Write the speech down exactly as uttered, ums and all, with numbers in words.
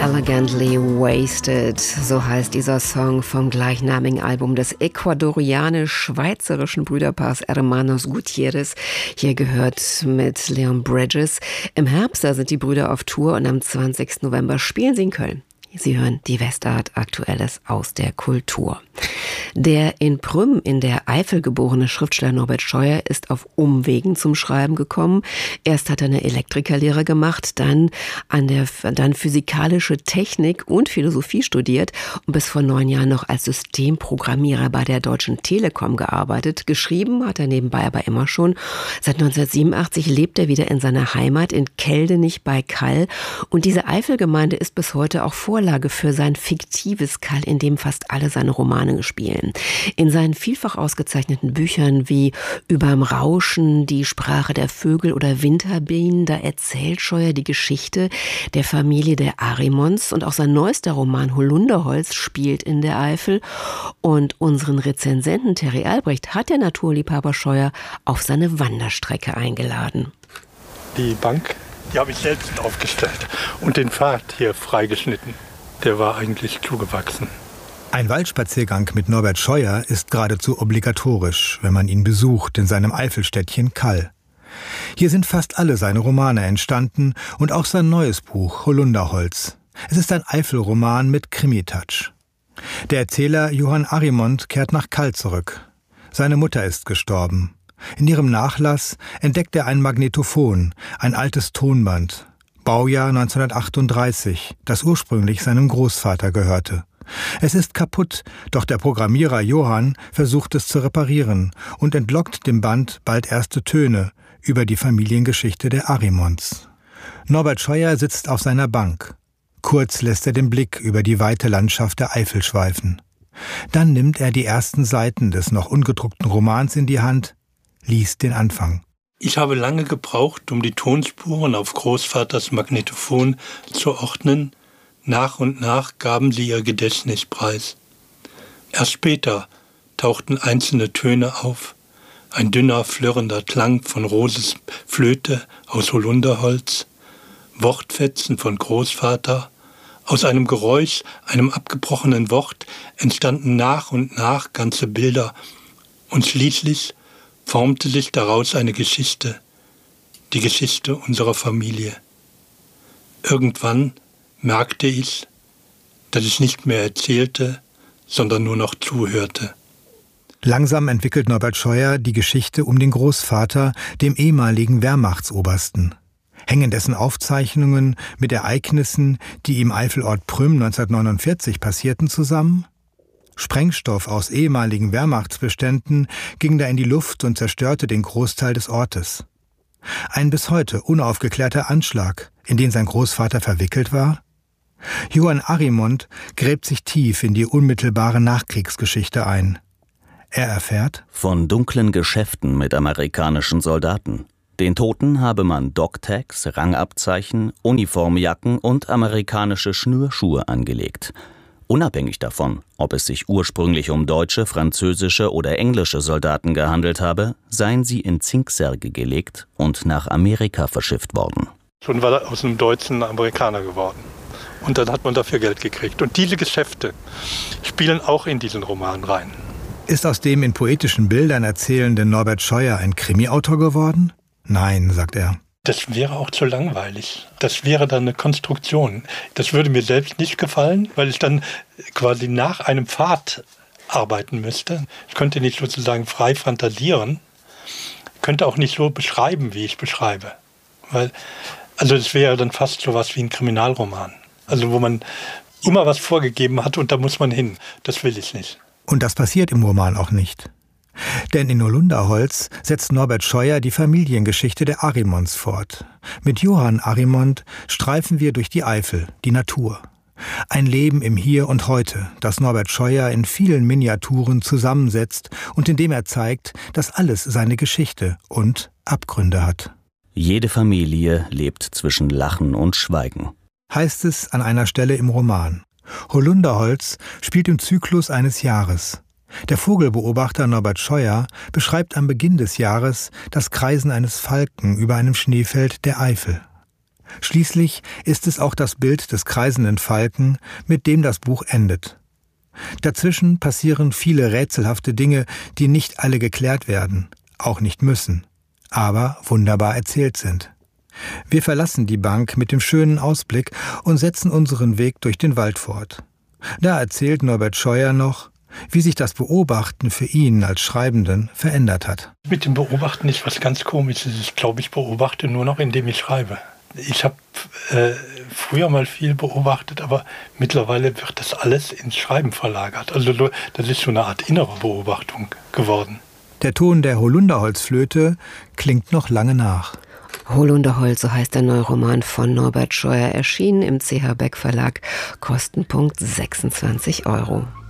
Elegantly Wasted, so heißt dieser Song vom gleichnamigen Album des ecuadorianisch-schweizerischen Brüderpaars Hermanos Gutierrez. Hier gehört mit Leon Bridges. Im Herbst, da sind die Brüder auf Tour und am zwanzigsten November spielen sie in Köln. Sie hören die Westart, Aktuelles aus der Kultur. Der in Prüm in der Eifel geborene Schriftsteller Norbert Scheuer ist auf Umwegen zum Schreiben gekommen. Erst hat er eine Elektrikerlehre gemacht, dann an der dann physikalische Technik und Philosophie studiert und bis vor neun Jahren noch als Systemprogrammierer bei der Deutschen Telekom gearbeitet. Geschrieben hat er nebenbei aber immer schon. Seit neunzehnhundertsiebenundachtzig lebt er wieder in seiner Heimat in Keldenich bei Kall. Und diese Eifelgemeinde ist bis heute auch Vorlage für sein fiktives Kall, in dem fast alle seine Romane spielen. In seinen vielfach ausgezeichneten Büchern wie Überm Rauschen, Die Sprache der Vögel oder Winterbienen, da erzählt Scheuer die Geschichte der Familie der Arimons, und auch sein neuester Roman Holunderholz spielt in der Eifel. Und unseren Rezensenten Terry Albrecht hat der Naturliebhaber Scheuer auf seine Wanderstrecke eingeladen. Die Bank, die habe ich selbst aufgestellt und den Pfad hier freigeschnitten. Der war eigentlich zugewachsen. Ein Waldspaziergang mit Norbert Scheuer ist geradezu obligatorisch, wenn man ihn besucht in seinem Eifelstädtchen Kall. Hier sind fast alle seine Romane entstanden und auch sein neues Buch Holunderholz. Es ist ein Eifelroman mit Krimi-Touch. Der Erzähler Johann Arimont kehrt nach Kall zurück. Seine Mutter ist gestorben. In ihrem Nachlass entdeckt er ein Magnetophon, ein altes Tonband. Baujahr neunzehnhundertachtunddreißig, das ursprünglich seinem Großvater gehörte. Es ist kaputt, doch der Programmierer Johann versucht es zu reparieren und entlockt dem Band bald erste Töne über die Familiengeschichte der Arimons. Norbert Scheuer sitzt auf seiner Bank. Kurz lässt er den Blick über die weite Landschaft der Eifel schweifen. Dann nimmt er die ersten Seiten des noch ungedruckten Romans in die Hand, liest den Anfang. Ich habe lange gebraucht, um die Tonspuren auf Großvaters Magnetophon zu ordnen. Nach und nach gaben sie ihr Gedächtnis preis. Erst später tauchten einzelne Töne auf. Ein dünner, flirrender Klang von Roses Flöte aus Holunderholz, Wortfetzen von Großvater. Aus einem Geräusch, einem abgebrochenen Wort, entstanden nach und nach ganze Bilder. Und schließlich formte sich daraus eine Geschichte, die Geschichte unserer Familie. Irgendwann merkte ich, dass ich nicht mehr erzählte, sondern nur noch zuhörte. Langsam entwickelt Norbert Scheuer die Geschichte um den Großvater, dem ehemaligen Wehrmachtsobersten. Hängen dessen Aufzeichnungen mit Ereignissen, die im Eifelort Prüm neunzehnhundertneunundvierzig passierten, zusammen? Sprengstoff aus ehemaligen Wehrmachtsbeständen ging da in die Luft und zerstörte den Großteil des Ortes. Ein bis heute unaufgeklärter Anschlag, in den sein Großvater verwickelt war? Johann Arimont gräbt sich tief in die unmittelbare Nachkriegsgeschichte ein. Er erfährt: Von dunklen Geschäften mit amerikanischen Soldaten. Den Toten habe man Dogtags, Rangabzeichen, Uniformjacken und amerikanische Schnürschuhe angelegt. Unabhängig davon, ob es sich ursprünglich um deutsche, französische oder englische Soldaten gehandelt habe, seien sie in Zinksärge gelegt und nach Amerika verschifft worden. Schon war er aus einem Deutschen ein Amerikaner geworden. Und dann hat man dafür Geld gekriegt. Und diese Geschäfte spielen auch in diesen Roman rein. Ist aus dem in poetischen Bildern erzählenden Norbert Scheuer ein Krimi-Autor geworden? Nein, sagt er. Das wäre auch zu langweilig. Das wäre dann eine Konstruktion. Das würde mir selbst nicht gefallen, weil ich dann quasi nach einem Pfad arbeiten müsste. Ich könnte nicht sozusagen frei fantasieren, könnte auch nicht so beschreiben, wie ich beschreibe. Weil, also es wäre dann fast so was wie ein Kriminalroman. Also wo man immer was vorgegeben hat und da muss man hin. Das will ich nicht. Und das passiert im Roman auch nicht. Denn in Holunderholz setzt Norbert Scheuer die Familiengeschichte der Arimons fort. Mit Johann Arimont streifen wir durch die Eifel, die Natur. Ein Leben im Hier und Heute, das Norbert Scheuer in vielen Miniaturen zusammensetzt und in dem er zeigt, dass alles seine Geschichte und Abgründe hat. Jede Familie lebt zwischen Lachen und Schweigen, heißt es an einer Stelle im Roman. Holunderholz spielt im Zyklus eines Jahres. Der Vogelbeobachter Norbert Scheuer beschreibt am Beginn des Jahres das Kreisen eines Falken über einem Schneefeld der Eifel. Schließlich ist es auch das Bild des kreisenden Falken, mit dem das Buch endet. Dazwischen passieren viele rätselhafte Dinge, die nicht alle geklärt werden, auch nicht müssen, aber wunderbar erzählt sind. Wir verlassen die Bank mit dem schönen Ausblick und setzen unseren Weg durch den Wald fort. Da erzählt Norbert Scheuer noch, wie sich das Beobachten für ihn als Schreibenden verändert hat. Mit dem Beobachten ist was ganz Komisches. Ich glaube, ich beobachte nur noch, indem ich schreibe. Ich habe äh, früher mal viel beobachtet, aber mittlerweile wird das alles ins Schreiben verlagert. Also das ist so eine Art innere Beobachtung geworden. Der Ton der Holunderholzflöte klingt noch lange nach. Holunderholz, so heißt der neue Roman von Norbert Scheuer, erschienen im C H Beck Verlag, Kostenpunkt sechsundzwanzig Euro.